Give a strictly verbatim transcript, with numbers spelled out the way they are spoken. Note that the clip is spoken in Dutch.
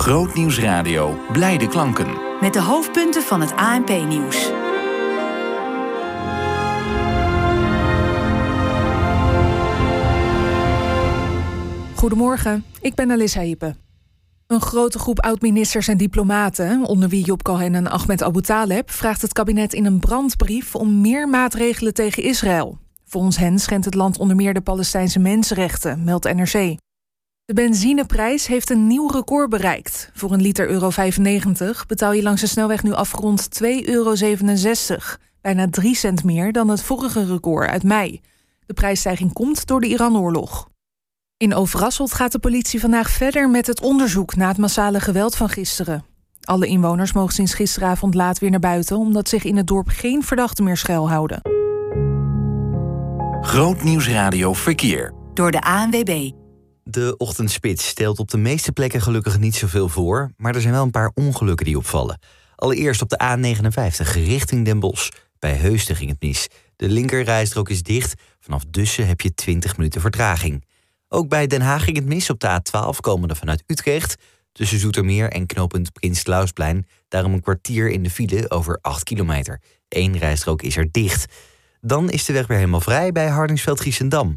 Grootnieuws Radio. Blijde klanken. Met de hoofdpunten van het A N P-nieuws. Goedemorgen, ik ben Alissa Hippe. Een grote groep oud-ministers en diplomaten, onder wie Job Cohen en Ahmed Abu Taleb, vraagt het kabinet in een brandbrief om meer maatregelen tegen Israël. Volgens hen schendt het land onder meer de Palestijnse mensenrechten, meldt N R C. De benzineprijs heeft een nieuw record bereikt. Voor een liter euro vijfennegentig betaal je langs de snelweg nu af rond twee euro zevenenzestig. Bijna drie cent meer dan het vorige record uit mei. De prijsstijging komt door de Iran-oorlog. In Overasselt gaat de politie vandaag verder met het onderzoek naar het massale geweld van gisteren. Alle inwoners mogen sinds gisteravond laat weer naar buiten, omdat zich in het dorp geen verdachten meer schuilhouden. Grootnieuws Radio Verkeer. Door de A N W B. De ochtendspits stelt op de meeste plekken gelukkig niet zoveel voor, maar er zijn wel een paar ongelukken die opvallen. Allereerst op de A negenenvijftig richting Den Bosch. Bij Heusden ging het mis. De linkerrijstrook is dicht. Vanaf Dussen heb je twintig minuten vertraging. Ook bij Den Haag ging het mis op de A twaalf komende vanuit Utrecht. Tussen Zoetermeer en knooppunt Prins Clausplein. Daarom een kwartier in de file over acht kilometer. Eén rijstrook is er dicht. Dan is de weg weer helemaal vrij bij Hardingsveld-Giessendam.